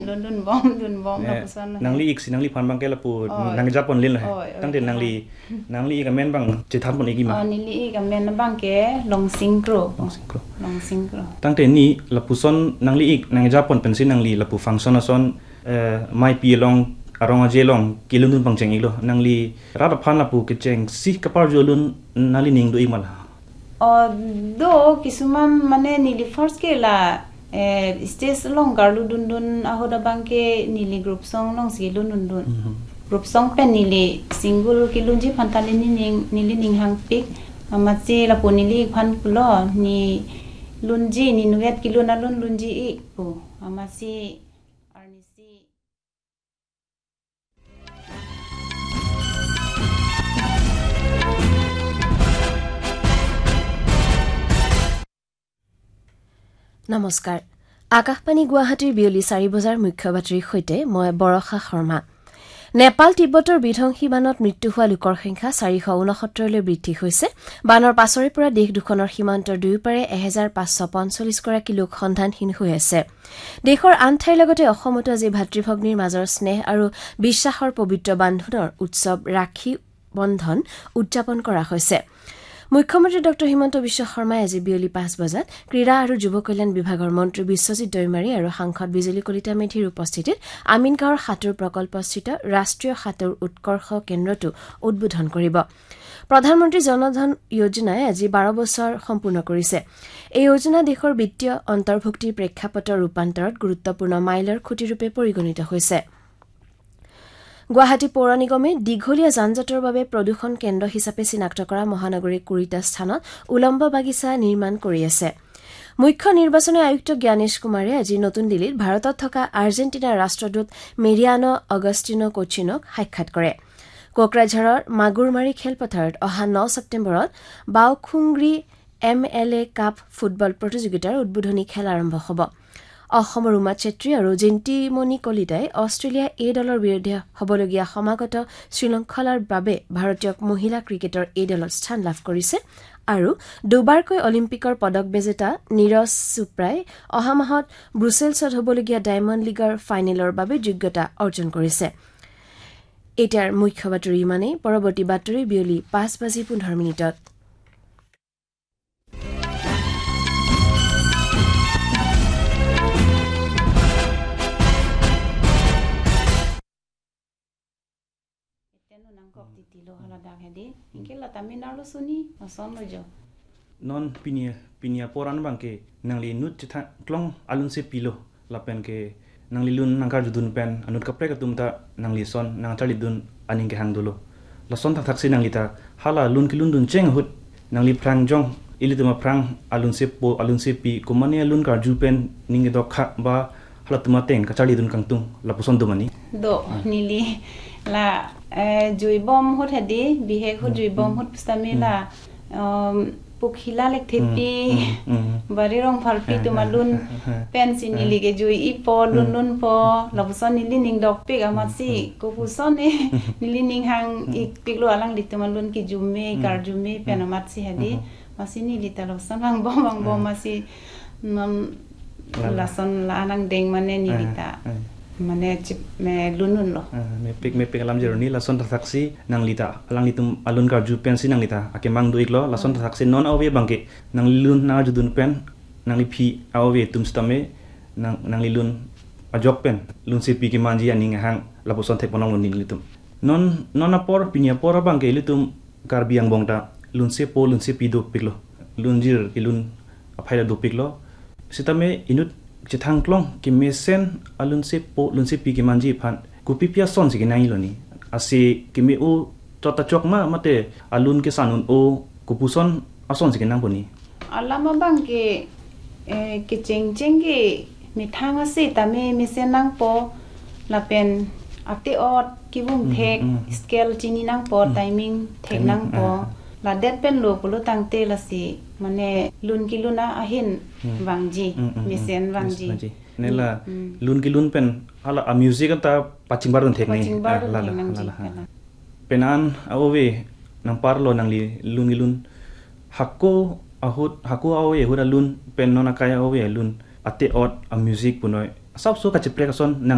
Lun bom la pusan nangli ik sinangli phan bang ke la pu nang japon lin la tang de nangli ik men bang che than pon iki ma nili ik men bang ke long singkro tang te ni la puson nangli ik nang japon pensin nangli la pu function ason mai pi long arong ajelong kilun bang cheng ilo nangli ra phan la pu ke cheng si kapar jolun nali ning do imala do kisuman mane nili first ke la stage long garlu dun ahoda bangke nili group song long silun dun group song pen nili single kilunji phantali nili ning hang pik amachi la ponili phan kulo ni lunji ni nuet kiluna lunji I pu amachi arnisi নমস্কাৰ আকাশবাণী গুৱাহাটীৰ বিয়লি 4 বজাৰ মুখ্য বাতৰিৰ সৈতে মই বৰষা শৰ্মা নেপাল তিব্বতৰ বিধ্বংসী বানত মৃত্যু হোৱা লোকৰ সংখ্যা 469 লৈ বৃদ্ধি হৈছে বানৰ পাছৰে পৰা দেশ দুখনৰ সীমান্তৰ দুয়োপাৰে 1545 গৰাকী লোক সন্ধানহীন হৈ আছে দেশৰ আন ঠাইৰ লগতে অসমতো আজি ভাতৃভগ্নীৰ মাজৰ স্নেহ আৰু বিশ্বাসৰ পবিত্ৰ বান্ধোনৰ উৎসৱ ৰাখী বন্ধন উদযাপন কৰা হৈছে মুখ্যমন্ত্ৰী ডক্টৰ হিমন্ত বিশ্ব শৰ্মাই আজি বিয়লি 5 বজাত ক্ৰীড়া আৰু যুৱ কল্যাণ বিভাগৰ মন্ত্ৰী বিশ্বজিৎ দৈমাৰী আৰু সাংসদ বিজলী কলিতা মেধিৰ উপস্থিতিত আমিনগাঁৱৰ সাঁতুৰ প্ৰকল্পস্থিত ৰাষ্ট্ৰীয় সাঁতুৰ উৎকৰ্ষ কেন্দ্ৰটো উদ্বোধন কৰিব প্ৰধানমন্ত্ৰী জনধন যোজনাই আজি 12 বছৰ সম্পূৰ্ণ কৰিছে এই যোজনা দেশৰ বিত্তীয় অন্তৰ্ভুক্তিৰ প্ৰেক্ষাপটৰ ৰূপান্তৰত গুৰুত্বপূৰ্ণ মাইলৰ খুঁটিৰূপে পৰিগণিত হৈছে গুৱাহাটী পৌৰ নিগমে দীঘলীয়া যানজঁটৰ বাবে প্ৰদূষণ কেন্দ্ৰ হিচাপে চিনাক্ত কৰা মহানগৰীৰ কুৰিটা স্থানত উলম্ব বাগিচা নিৰ্মাণ কৰি আছে মুখ্য নিৰ্বাচনী আয়ুক্ত জ্ঞানেশ কুমাৰে আজি নতুন দিল্লীত ভাৰতত থকা আৰ্জেণ্টিনাৰ ৰাষ্ট্ৰদূত মেৰিয়ানো অগষ্টিনো কোচিনক সাক্ষাৎ কৰে কোকৰাঝাৰৰ মাগুৰমাৰী খেলপথাৰত অহা 9 ছেপ্টেম্বৰত বাওখুংগ্ৰী MLA কাপ ফুটবল প্ৰতিযোগিতাৰ উদ্বোধনী খেল আৰম্ভ হ'ব অসমৰ উমা চেত্ৰী আৰু জিন্তিমণি কলিতাই অষ্ট্ৰেলিয়া এ দলৰ বিৰুদ্ধে হ'বলগীয়া সমাগত শ্ৰীলংকাৰ বাবে ভাৰতীয় মহিলা ক্ৰিকেটৰ এ দলত স্থান লাভ কৰিছে আৰু দুবাৰকৈ অলিম্পিকৰ পদক বিজেতা নীৰজ চোপ্ৰাই অহা মাহত ব্ৰুছেলছত হ'বলগীয়া ডায়মণ্ড লীগৰ ফাইনেলৰ বাবে যোগ্যতা অৰ্জন কৰিছে এতিয়াৰ মুখ্য বাতৰি ইমানেই পৰৱৰ্তী বাতৰি বিয়লি 5:15 tilo hala dak hedi ingkela taminalo suni son lojo non pinia poran bangke nangli nut chitha klong alun se pilo lapen ke nangli lun nangkar judun pen anut kapre ka tumta nangli son nang chali dun aning ke hangdulo la son ta thaksi nangli ta hala lun kilun dun cheng hut nangli prang jong ili tuma prang alun se pi kumane lun kar ju pen ning do kha ba hala tuma teng ka chali dun kangtung la puson dumani do nili la juibom hot hedi bihe hot juibom hot stamina pukhila lek thepi bari rong phalpi tumalun pensin nilige jui ipo lunun po labuson nili ning dok pik amasi ko puson e nili ning hang ik piklo alang litumalun ki jume kar jume penamatsi hedi masi nili talosan hang bom masi non lason la anang deng mane nilita mane chip me lunun lo me pik alam jero ni lason taksi nang lita alang litum alun kar ju pen si nang lita ake mang duik lo lason taksi non awe bangke nang lilun na judun pen nang li phi awe tum stame nang lilun ajok pen lun si pi ki manji aning hang lapuson thek ponong lun litum non apor pinya por bangke litum kar biang bongta lun se pi do piklo lun jir ilun aphaila do piklo sitame inut chithang klong ki mesen alun se pi ki manji phan kupi pia son si ki nai lo ni ase ki me o tota chok ma mate alun ke sanun o kupuson ason si ki nang boni alama bang ke cheng ke mithang ase tame mesen nang po lapen ate ot ki bum thek scale chini nang po timing thek nang po la det pen lo polo tangte la si mane lun ki luna ahin wangji mesen wangji nela lun ki lun pen ala a music ta paching barun thek ni la penan awe nang parlo nang li lun ki lun hakko awe hura lun pen nona kaya awe lun ate ot a music punoi sab so ka chipre ka son nang